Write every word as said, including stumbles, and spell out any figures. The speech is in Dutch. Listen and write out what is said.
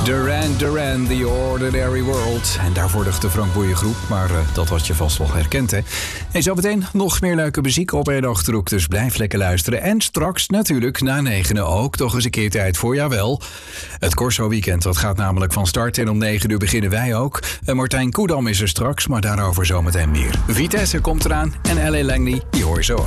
Duran Duran, The Ordinary World. En daar volgt de Frank Boeien groep, maar uh, dat had je vast wel herkend, hè? En zo meteen nog meer leuke muziek op één ochtendhoek, dus blijf lekker luisteren. En straks natuurlijk na negenen ook toch eens een keer tijd voor, jawel. Het Corso Weekend, dat gaat namelijk van start en om negen uur beginnen wij ook. En Martijn Koedam is er straks, maar daarover zometeen meer. Vitesse komt eraan en L A Langley, die hoor je zo.